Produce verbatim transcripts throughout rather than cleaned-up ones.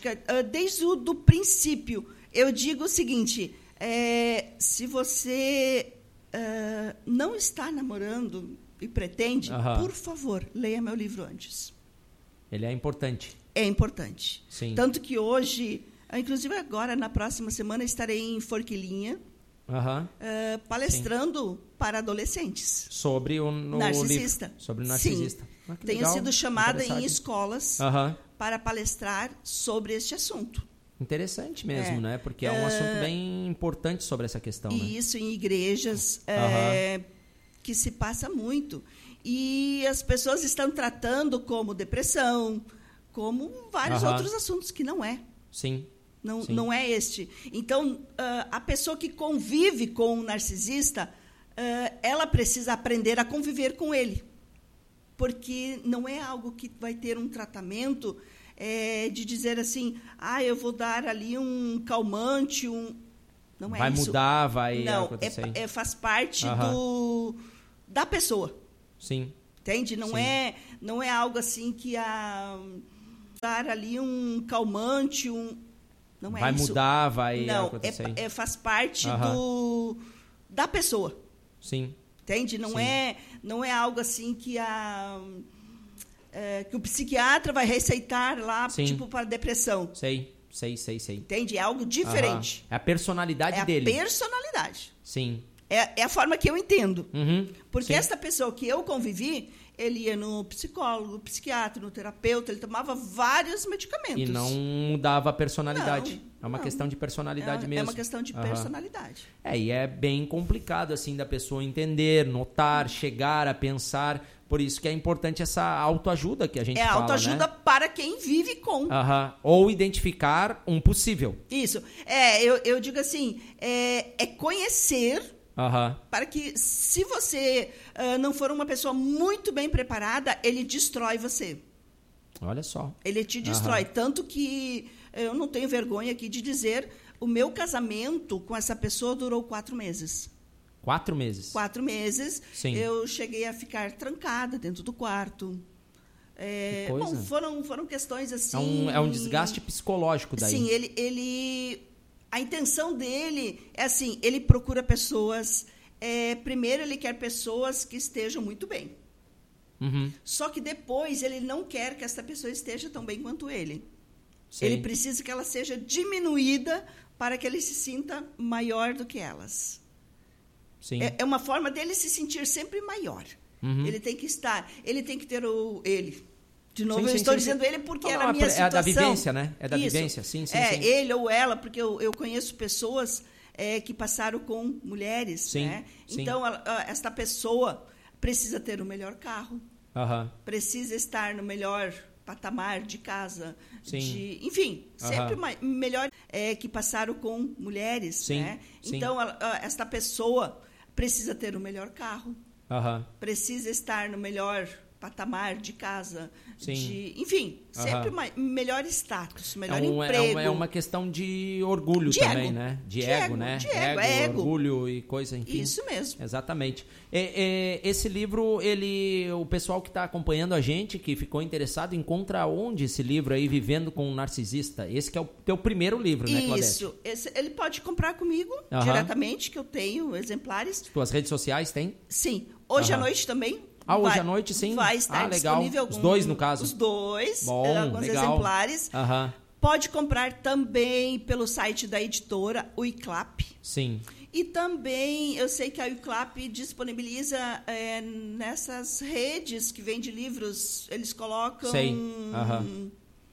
prática, desde o do princípio. Eu digo o seguinte, é, se você uh, não está namorando e pretende, uhum. por favor, leia meu livro antes. Ele é importante. É importante. Sim. Tanto que hoje, inclusive agora, na próxima semana, estarei em Forquilinha, uhum. uh, palestrando Sim. para adolescentes. Sobre o no narcisista. Livro. Sobre o narcisista. Sim. Ah, Tenho legal. sido chamada em escolas uhum. para palestrar sobre este assunto. Interessante mesmo, é. né? Porque é um uh, assunto bem importante sobre essa questão. E né? isso em igrejas uhum. é, que se passa muito. E as pessoas estão tratando como depressão, como vários uhum. outros assuntos que não é. Sim. Não, Sim. não é este. Então, uh, a pessoa que convive com um narcisista, uh, ela precisa aprender a conviver com ele. Porque não é algo que vai ter um tratamento é, de dizer assim, ah, eu vou dar ali um calmante, um... Não é vai isso. Vai mudar, vai não, acontecer. É, é, faz parte uhum. do, da pessoa. Sim. Entende? Não, é, não é algo assim que a... dar ali um calmante, um... Não é vai isso. mudar, vai não, acontecer. É, é, faz parte uhum. do, da pessoa. Sim. Entende? Não, Sim. é, não é algo assim que, a, é, que o psiquiatra vai receitar lá, Sim. tipo, para depressão. Sei, sei, sei, sei. Entende? É algo diferente. Uhum. É a personalidade é dele. É a personalidade. Sim. É, é a forma que eu entendo. Uhum. Porque Sim. essa pessoa que eu convivi, ele ia no psicólogo, no psiquiatra, no terapeuta, ele tomava vários medicamentos. E não mudava a personalidade. Não, é uma não. questão de personalidade é, mesmo. É uma questão de uhum. personalidade. É, e é bem complicado, assim, da pessoa entender, notar, chegar a pensar. Por isso que é importante essa autoajuda que a gente é fala, É autoajuda né? para quem vive com. Uhum. Ou identificar um possível. Isso. É, eu, eu digo assim, é, é conhecer... Uhum. Para que, se você uh, não for uma pessoa muito bem preparada, ele destrói você. Olha só. Ele te destrói. Uhum. Tanto que eu não tenho vergonha aqui de dizer, o meu casamento com essa pessoa durou quatro meses. Quatro meses? Quatro meses. Sim. Eu cheguei a ficar trancada dentro do quarto. É, que coisa. Bom, foram, foram questões assim... É um, é um desgaste psicológico daí. Sim, ele... ele a intenção dele é assim, ele procura pessoas... É, primeiro, ele quer pessoas que estejam muito bem. Uhum. Só que depois, ele não quer que essa pessoa esteja tão bem quanto ele. Sim. Ele precisa que ela seja diminuída para que ele se sinta maior do que elas. Sim. É, é uma forma dele se sentir sempre maior. Uhum. Ele tem que estar... Ele tem que ter o... Ele... De novo, sim, eu sim, estou sim, dizendo sim. ele porque não, era não, a minha é situação. É da vivência, né? É da Isso. vivência, sim, sim, é, sim. ele ou ela, porque eu, eu conheço pessoas é, que passaram com mulheres, sim, né? Sim. Então, a, a, esta pessoa precisa ter o melhor carro, uhum. precisa estar no melhor patamar de casa, sim. de, enfim, sempre uhum. mais, melhor é, que passaram com mulheres, sim, né? Sim. Então, a, a, esta pessoa precisa ter o melhor carro, uhum. precisa estar no melhor patamar de casa, Sim. de, enfim, sempre uhum. uma, melhor status, melhor é um, emprego. É uma, é uma questão de orgulho de também, ego. né? De, de ego, ego, né? De ego, ego, é ego. Orgulho e coisa, enfim. Isso mesmo. Exatamente. É, é, esse livro, ele, o pessoal que está acompanhando a gente, que ficou interessado, encontra onde esse livro aí, Vivendo com um Narcisista? Esse que é o teu primeiro livro, né, Claudete? Isso. Esse, ele pode comprar comigo, uhum. diretamente, que eu tenho exemplares. Tuas redes sociais tem? Sim. Hoje uhum. à noite também. Ah, hoje vai, à noite, sim? Vai estar ah, legal. disponível algum, Os dois, no caso? Os dois, Bom, alguns legal. exemplares. Uhum. Pode comprar também pelo site da editora, o I C L A P. Sim. E também, eu sei que a I C L A P disponibiliza é, nessas redes que vende livros, eles colocam... Sei. Uhum.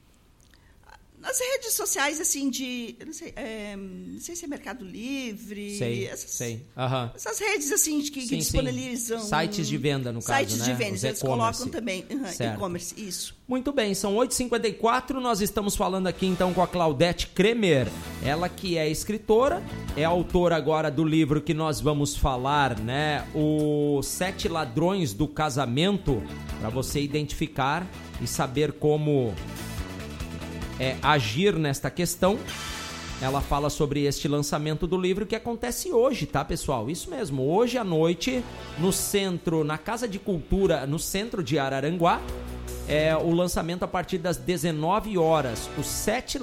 Nas redes sociais, assim, de... Eu não sei, é, não sei se é Mercado Livre... Sei, essas, sei. Uhum. Essas redes, assim, de que, sim, que disponibilizam... Sim. Sites de venda, no sites caso, de né? venda, Os eles colocam também. Uhum, e-commerce, isso. Muito bem, são oito e cinquenta e quatro, nós estamos falando aqui, então, com a Claudete Kremer. Ela que é escritora, é autora agora do livro que nós vamos falar, né? O Sete Ladrões do Casamento, para você identificar e saber como... É, agir nesta questão. Ela fala sobre este lançamento do livro que acontece hoje, tá, pessoal? Isso mesmo, hoje à noite, no centro, na Casa de Cultura, no centro de Araranguá, é o lançamento a partir das dezenove horas. Os sete